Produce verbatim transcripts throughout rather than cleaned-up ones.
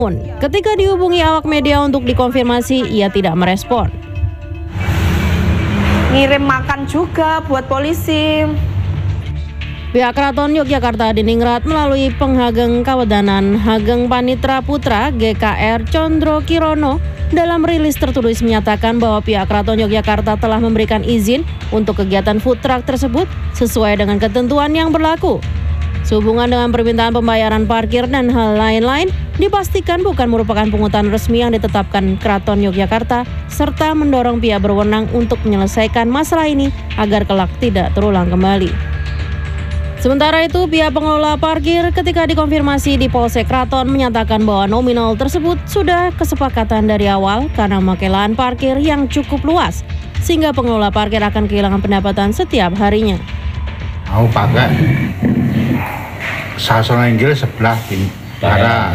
Ketika dihubungi awak media untuk dikonfirmasi, ia tidak merespon. Ngirim makan juga buat polisi. Pihak Keraton Yogyakarta Adiningrat melalui Penghageng Kawedanan Hageng Panitra Putra G K R Condro Kirono dalam rilis tertulis menyatakan bahwa pihak Keraton Yogyakarta telah memberikan izin untuk kegiatan food truck tersebut sesuai dengan ketentuan yang berlaku. Sehubungan dengan permintaan pembayaran parkir dan hal lain-lain, dipastikan bukan merupakan pungutan resmi yang ditetapkan Keraton Yogyakarta, serta mendorong pihak berwenang untuk menyelesaikan masalah ini agar kelak tidak terulang kembali. Sementara itu, pihak pengelola parkir ketika dikonfirmasi di Polsek Keraton menyatakan bahwa nominal tersebut sudah kesepakatan dari awal karena memakai lahan parkir yang cukup luas, sehingga pengelola parkir akan kehilangan pendapatan setiap harinya. Mau pakai Sasana Inggris sebelah barat,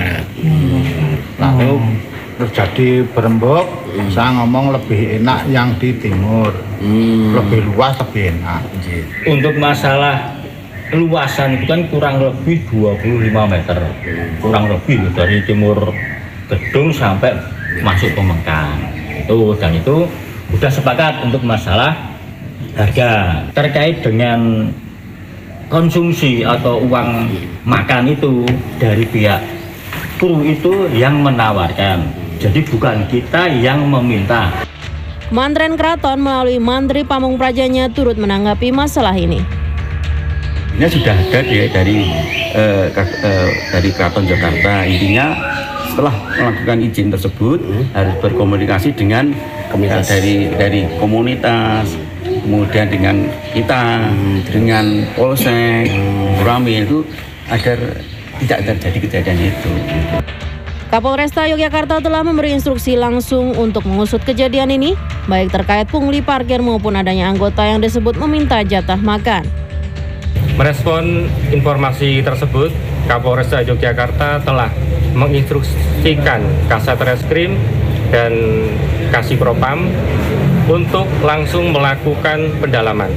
lalu terjadi berembuk. Hmm. Saya ngomong lebih enak yang di timur, hmm. lebih luas, lebih enak. Untuk masalah luasan itu kan kurang lebih dua puluh lima meter, kurang lebih dari timur gedung sampai masuk Pemengkang. Itu dan itu sudah sepakat untuk masalah harga terkait dengan konsumsi atau uang makan itu dari pihak kru itu yang menawarkan, jadi bukan kita yang meminta. Mantren Keraton melalui Mantri Pamung Prajanya turut menanggapi masalah ini. Ini sudah ada dari dari, uh, uh, dari Keraton Jakarta. Intinya setelah melakukan izin tersebut hmm. harus berkomunikasi dengan uh, dari dari komunitas, kemudian dengan kita, hmm. dengan Polsek, hmm. Ramil itu agar tidak terjadi kejadian itu. Kapolresta Yogyakarta telah memberi instruksi langsung untuk mengusut kejadian ini, baik terkait pungli parkir maupun adanya anggota yang disebut meminta jatah makan. Merespon informasi tersebut, Kapolresta Yogyakarta telah menginstruksikan Kasat Reskrim dan Kasih Propam untuk langsung melakukan pendalaman.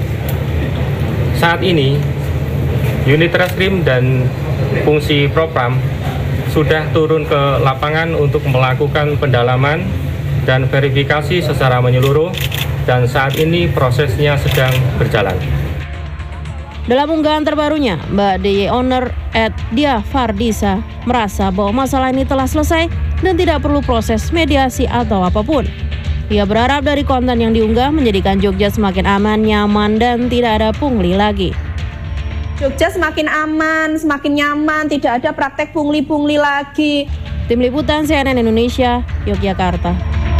Saat ini, unit Reskrim dan fungsi Propam sudah turun ke lapangan untuk melakukan pendalaman dan verifikasi secara menyeluruh, dan saat ini prosesnya sedang berjalan. Dalam unggahan terbarunya, Mbak D Y Owner at Dia Fardisa merasa bahwa masalah ini telah selesai dan tidak perlu proses mediasi atau apapun. Ia berharap dari konten yang diunggah menjadikan Jogja semakin aman, nyaman, dan tidak ada pungli lagi. Jogja semakin aman, semakin nyaman, tidak ada praktek pungli-pungli lagi. Tim Liputan C N N Indonesia, Yogyakarta.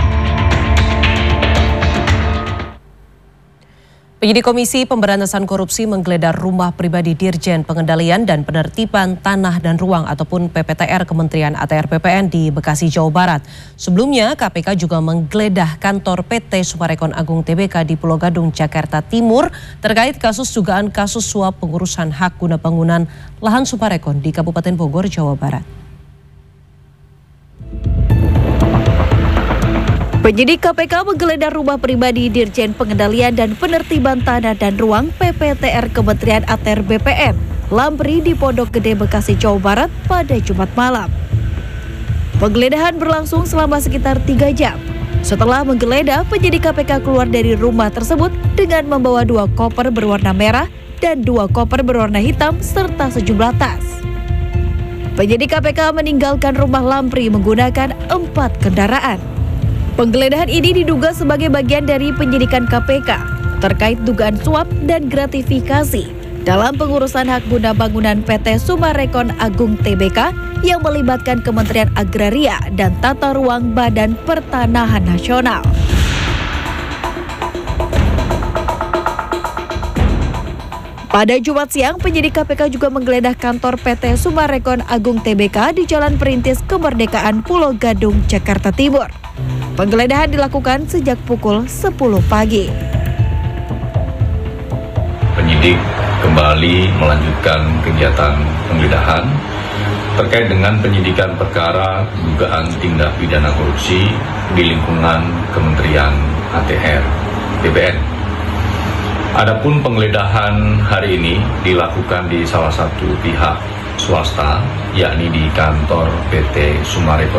Penyidik Komisi Pemberantasan Korupsi menggeledah rumah pribadi Dirjen Pengendalian dan Penertiban Tanah dan Ruang ataupun P P T R Kementerian A T R B P N di Bekasi, Jawa Barat. Sebelumnya, K P K juga menggeledah kantor P T Summarecon Agung T B K di Pulau Gadung, Jakarta Timur terkait kasus dugaan kasus suap pengurusan hak guna bangunan lahan Summarecon di Kabupaten Bogor, Jawa Barat. Penyidik K P K menggeledah rumah pribadi Dirjen Pengendalian dan Penertiban Tanah dan Ruang P P T R Kementerian A T R B P N, Lampri di Pondok Gede, Bekasi, Jawa Barat pada Jumat malam. Penggeledahan berlangsung selama sekitar tiga jam. Setelah menggeledah, penyidik K P K keluar dari rumah tersebut dengan membawa dua koper berwarna merah dan dua koper berwarna hitam serta sejumlah tas. Penyidik K P K meninggalkan rumah Lampri menggunakan empat kendaraan. Penggeledahan ini diduga sebagai bagian dari penyidikan K P K terkait dugaan suap dan gratifikasi dalam pengurusan hak guna bangunan P T Summarecon Agung T B K yang melibatkan Kementerian Agraria dan Tata Ruang Badan Pertanahan Nasional. Pada Jumat siang, penyidik K P K juga menggeledah kantor P T Summarecon Agung T B K di Jalan Perintis Kemerdekaan Pulau Gadung, Jakarta Timur. Penggeledahan dilakukan sejak pukul sepuluh pagi. Penyidik kembali melanjutkan kegiatan penggeledahan terkait dengan penyidikan perkara dugaan tindak pidana korupsi di lingkungan Kementerian A T R B P N. Adapun penggeledahan hari ini dilakukan di salah satu pihak swasta, yakni di kantor P T Summarecon